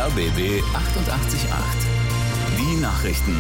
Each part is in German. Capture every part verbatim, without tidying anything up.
R B B achtundachtzig Komma acht. Die Nachrichten.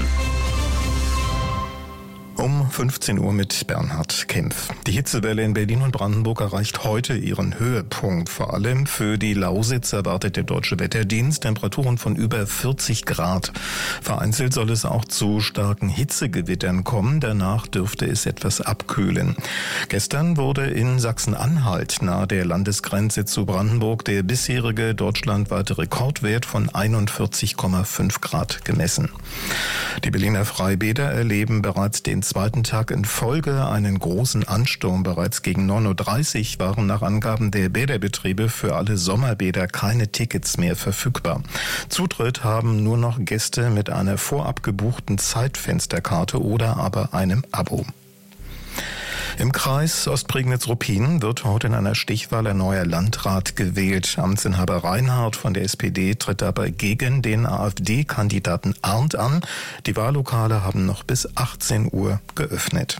Um fünfzehn Uhr mit Bernhard Kempf. Die Hitzewelle in Berlin und Brandenburg erreicht heute ihren Höhepunkt. Vor allem für die Lausitz erwartet der Deutsche Wetterdienst Temperaturen von über vierzig Grad. Vereinzelt soll es auch zu starken Hitzegewittern kommen. Danach dürfte es etwas abkühlen. Gestern wurde in Sachsen-Anhalt nahe der Landesgrenze zu Brandenburg der bisherige deutschlandweite Rekordwert von einundvierzig Komma fünf Grad gemessen. Die Berliner Freibäder erleben bereits den zweiten Tag in Folge einen großen Ansturm. Bereits gegen neun Uhr dreißig waren nach Angaben der Bäderbetriebe für alle Sommerbäder keine Tickets mehr verfügbar. Zutritt haben nur noch Gäste mit einer vorab gebuchten Zeitfensterkarte oder aber einem Abo. Im Kreis Ostprignitz-Ruppin wird heute in einer Stichwahl ein neuer Landrat gewählt. Amtsinhaber Reinhardt von der S P D tritt dabei gegen den AfD-Kandidaten Arndt an. Die Wahllokale haben noch bis achtzehn Uhr geöffnet.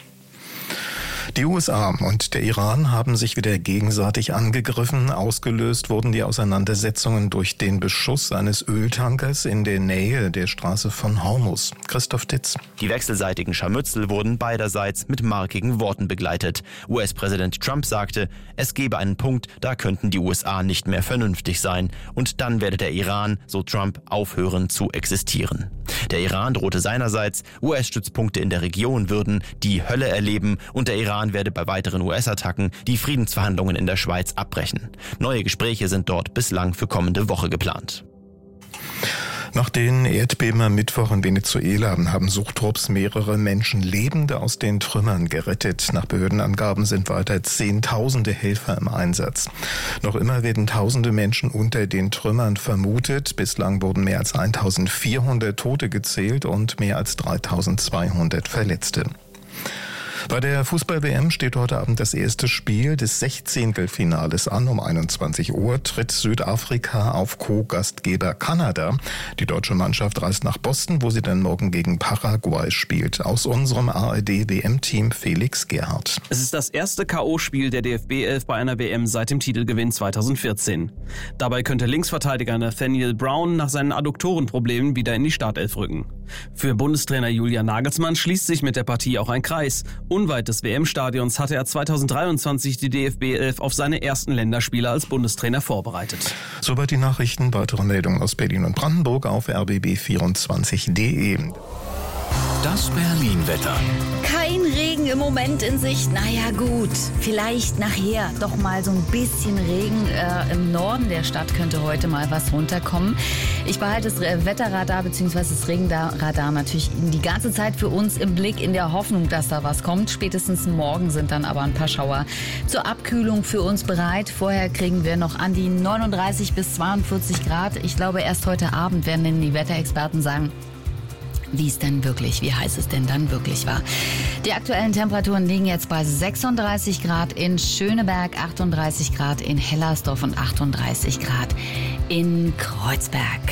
Die U S A und der Iran haben sich wieder gegenseitig angegriffen. Ausgelöst wurden die Auseinandersetzungen durch den Beschuss eines Öltankers in der Nähe der Straße von Hormuz. Christoph Titz. Die wechselseitigen Scharmützel wurden beiderseits mit markigen Worten begleitet. U S-Präsident Trump sagte, es gebe einen Punkt, da könnten die U S A nicht mehr vernünftig sein. Und dann werde der Iran, so Trump, aufhören zu existieren. Der Iran drohte seinerseits, U S-Stützpunkte in der Region würden die Hölle erleben und der Iran werde bei weiteren U S-Attacken die Friedensverhandlungen in der Schweiz abbrechen. Neue Gespräche sind dort bislang für kommende Woche geplant. Nach den Erdbeben am Mittwoch in Venezuela haben Suchtrupps mehrere Menschen Lebende aus den Trümmern gerettet. Nach Behördenangaben sind weiter Zehntausende Helfer im Einsatz. Noch immer werden Tausende Menschen unter den Trümmern vermutet. Bislang wurden mehr als eintausendvierhundert Tote gezählt und mehr als dreitausendzweihundert Verletzte. Bei der Fußball-W M steht heute Abend das erste Spiel des Sechzehntelfinales an. Um einundzwanzig Uhr tritt Südafrika auf Co-Gastgeber Kanada. Die deutsche Mannschaft reist nach Boston, wo sie dann morgen gegen Paraguay spielt. Aus unserem A R D-W M-Team Felix Gerhardt. Es ist das erste K O-Spiel der D F B elf bei einer W M seit dem Titelgewinn zweitausendvierzehn. Dabei könnte Linksverteidiger Nathaniel Brown nach seinen Adduktorenproblemen wieder in die Startelf rücken. Für Bundestrainer Julian Nagelsmann schließt sich mit der Partie auch ein Kreis. Unweit des W M-Stadions hatte er zweitausenddreiundzwanzig die D F B elf auf seine ersten Länderspiele als Bundestrainer vorbereitet. Soweit die Nachrichten. Weitere Meldungen aus Berlin und Brandenburg auf r b b vierundzwanzig punkt d e. Das Berlin-Wetter. Kein Regen im Moment in Sicht. Naja gut, vielleicht nachher doch mal so ein bisschen Regen. Äh, Im Norden der Stadt könnte heute mal was runterkommen. Ich behalte das Wetterradar bzw. das Regenradar natürlich die ganze Zeit für uns im Blick, in der Hoffnung, dass da was kommt. Spätestens morgen sind dann aber ein paar Schauer zur Abkühlung für uns bereit. Vorher kriegen wir noch an die neununddreißig bis zweiundvierzig Grad. Ich glaube, erst heute Abend werden denn die Wetterexperten sagen, wie es denn wirklich, wie heiß es denn dann wirklich war. Die aktuellen Temperaturen liegen jetzt bei sechsunddreißig Grad in Schöneberg, achtunddreißig Grad in Hellersdorf und achtunddreißig Grad in Kreuzberg.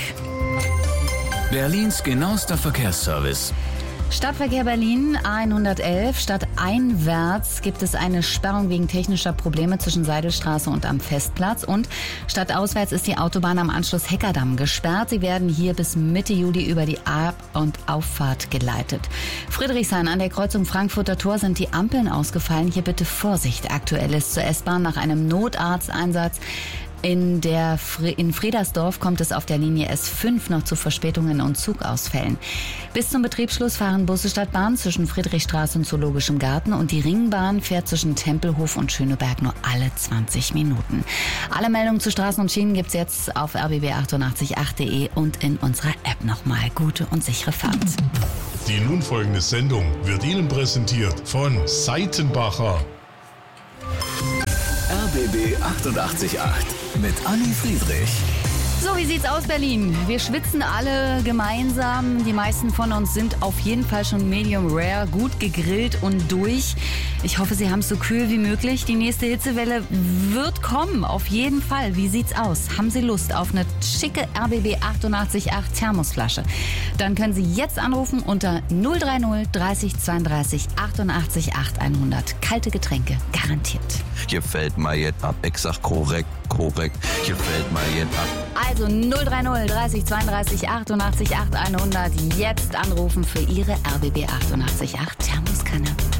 Berlins genauester Verkehrsservice. Stadtverkehr Berlin A hundertelf. Stadteinwärts gibt es eine Sperrung wegen technischer Probleme zwischen Seidelstraße und am Festplatz. Und stadtauswärts ist die Autobahn am Anschluss Heckerdamm gesperrt. Sie werden hier bis Mitte Juli über die Ab- und Auffahrt geleitet. Friedrichshain an der Kreuzung Frankfurter Tor sind die Ampeln ausgefallen. Hier bitte Vorsicht. Aktuell ist zur S-Bahn nach einem Notarzteinsatz. In, der, in Friedersdorf kommt es auf der Linie S fünf noch zu Verspätungen und Zugausfällen. Bis zum Betriebsschluss fahren Busse Stadtbahn zwischen Friedrichstraße und Zoologischem Garten und die Ringbahn fährt zwischen Tempelhof und Schöneberg nur alle zwanzig Minuten. Alle Meldungen zu Straßen und Schienen gibt's jetzt auf r b b achtundachtzig punkt acht punkt d e und in unserer App nochmal. Gute und sichere Fahrt. Die nun folgende Sendung wird Ihnen präsentiert von Seitenbacher. R B B achtundachtzig Komma acht mit Anni Friedrich. So, wie sieht's aus, Berlin? Wir schwitzen alle gemeinsam. Die meisten von uns sind auf jeden Fall schon medium rare, gut gegrillt und durch. Ich hoffe, Sie haben es so kühl wie möglich. Die nächste Hitzewelle wird kommen, auf jeden Fall. Wie sieht's aus? Haben Sie Lust auf eine schicke R B B achtundachtzig Komma acht Thermosflasche? Dann können Sie jetzt anrufen unter null drei null dreißig zweiunddreißig achtundachtzig acht hundert. Kalte Getränke garantiert. Hier fällt mal jetzt ab. Ich sag korrekt, korrekt. Hier fällt mal jetzt ab. Also null drei null dreißig zweiunddreißig achtundachtzig acht hundert. Jetzt anrufen für Ihre R B B achtundachtzig Komma acht Thermoskanne.